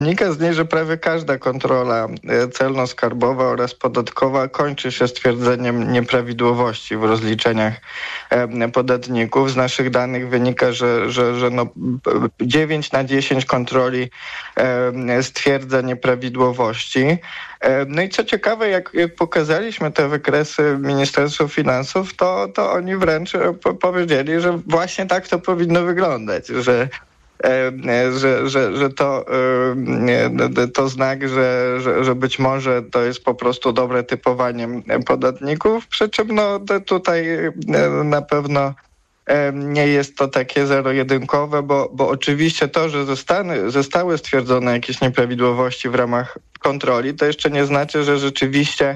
Wynika z niej, że prawie każda kontrola celno-skarbowa oraz podatkowa kończy się stwierdzeniem nieprawidłowości w rozliczeniach podatników. Z naszych danych wynika, że 9 na 10 kontroli stwierdza nieprawidłowości. No i co ciekawe, jak pokazaliśmy te wykresy Ministerstwu Finansów, to oni wręcz powiedzieli, że właśnie tak to powinno wyglądać, że to znak, że być może to jest po prostu dobre typowanie podatników, przy czym tutaj na pewno nie jest to takie zero-jedynkowe, bo oczywiście to, że zostały stwierdzone jakieś nieprawidłowości w ramach kontroli, to jeszcze nie znaczy, że rzeczywiście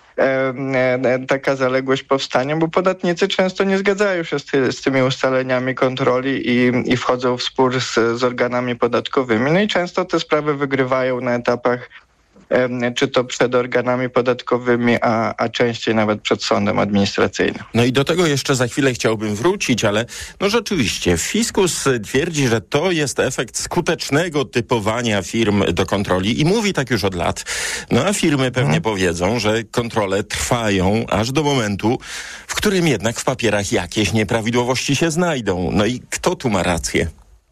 taka zaległość powstanie, bo podatnicy często nie zgadzają się z tymi ustaleniami kontroli i wchodzą w spór z organami podatkowymi. No i często te sprawy wygrywają na etapach czy to przed organami podatkowymi, a częściej nawet przed sądem administracyjnym. No i do tego jeszcze za chwilę chciałbym wrócić, ale rzeczywiście fiskus twierdzi, że to jest efekt skutecznego typowania firm do kontroli i mówi tak już od lat. No a firmy pewnie powiedzą, że kontrole trwają aż do momentu, w którym jednak w papierach jakieś nieprawidłowości się znajdą. No i kto tu ma rację?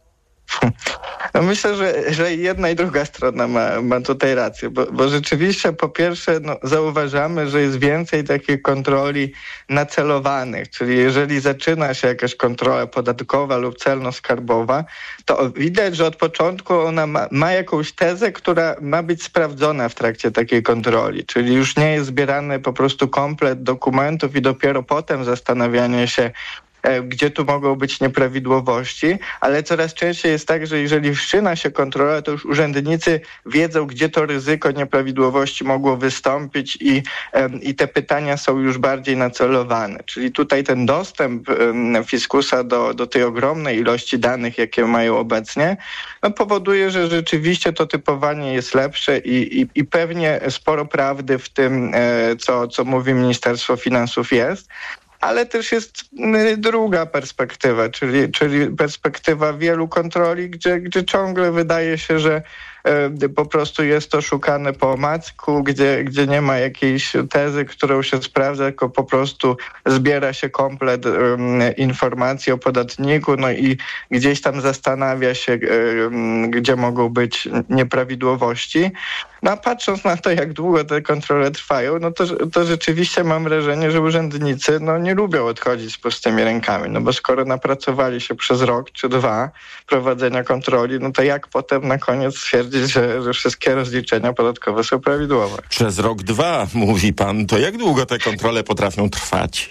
No myślę, że jedna i druga strona ma tutaj rację, bo rzeczywiście po pierwsze zauważamy, że jest więcej takich kontroli nacelowanych, czyli jeżeli zaczyna się jakaś kontrola podatkowa lub celno-skarbowa, to widać, że od początku ona ma jakąś tezę, która ma być sprawdzona w trakcie takiej kontroli, czyli już nie jest zbierany po prostu komplet dokumentów i dopiero potem zastanawianie się, gdzie tu mogą być nieprawidłowości, ale coraz częściej jest tak, że jeżeli wszczyna się kontrola, to już urzędnicy wiedzą, gdzie to ryzyko nieprawidłowości mogło wystąpić i te pytania są już bardziej nacelowane. Czyli tutaj ten dostęp fiskusa do tej ogromnej ilości danych, jakie mają obecnie, powoduje, że rzeczywiście to typowanie jest lepsze i pewnie sporo prawdy w tym, co mówi Ministerstwo Finansów jest. Ale też jest druga perspektywa, czyli perspektywa wielu kontroli, gdzie ciągle wydaje się, że po prostu jest to szukane po omacku, gdzie nie ma jakiejś tezy, którą się sprawdza, tylko po prostu zbiera się komplet informacji o podatniku, no i gdzieś tam zastanawia się, gdzie mogą być nieprawidłowości. No a patrząc na to, jak długo te kontrole trwają, to rzeczywiście mam wrażenie, że urzędnicy nie lubią odchodzić z pustymi rękami, bo skoro napracowali się przez rok czy dwa prowadzenia kontroli, to jak potem na koniec stwierdzić, że wszystkie rozliczenia podatkowe są prawidłowe? Przez rok, dwa, mówi pan. To jak długo te kontrole potrafią trwać?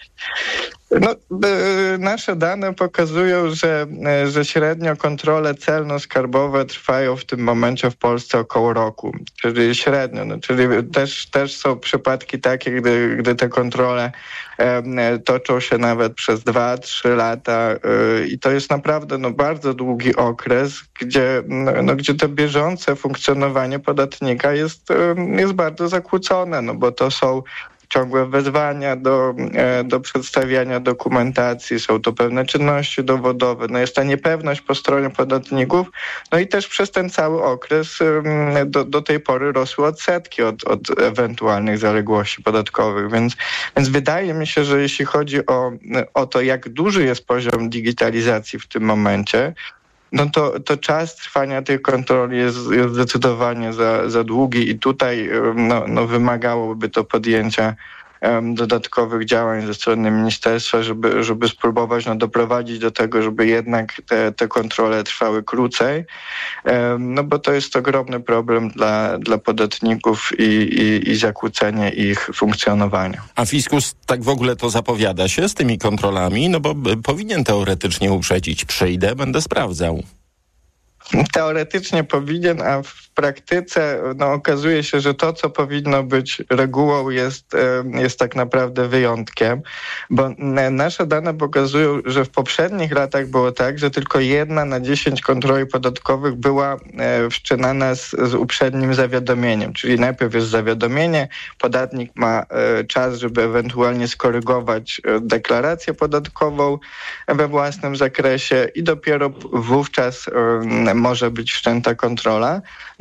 Nasze dane pokazują, że średnio kontrole celno-skarbowe trwają w tym momencie w Polsce około roku, czyli średnio. Czyli też są przypadki takie, gdy te kontrole toczą się nawet przez 2-3 lata i to jest naprawdę bardzo długi okres, gdzie to bieżące funkcjonowanie podatnika jest bardzo zakłócone, bo to są ciągłe wezwania do przedstawiania dokumentacji, są to pewne czynności dowodowe, jest ta niepewność po stronie podatników, i też przez ten cały okres do tej pory rosły odsetki od ewentualnych zaległości podatkowych, więc wydaje mi się, że jeśli chodzi o to, jak duży jest poziom digitalizacji w tym momencie, to czas trwania tych kontroli jest zdecydowanie za długi i tutaj wymagałoby to podjęcia dodatkowych działań ze strony ministerstwa, żeby spróbować doprowadzić do tego, żeby jednak te kontrole trwały krócej, bo to jest ogromny problem dla podatników i zakłócenie ich funkcjonowania. A fiskus tak w ogóle to zapowiada się z tymi kontrolami, bo powinien teoretycznie uprzedzić. Przyjdę, będę sprawdzał. Teoretycznie powinien, a w praktyce okazuje się, że to, co powinno być regułą, jest tak naprawdę wyjątkiem, bo nasze dane pokazują, że w poprzednich latach było tak, że tylko 1 na 10 kontroli podatkowych była wszczynana z uprzednim zawiadomieniem, czyli najpierw jest zawiadomienie, podatnik ma czas, żeby ewentualnie skorygować deklarację podatkową we własnym zakresie i dopiero wówczas może być wszczęta kontrola.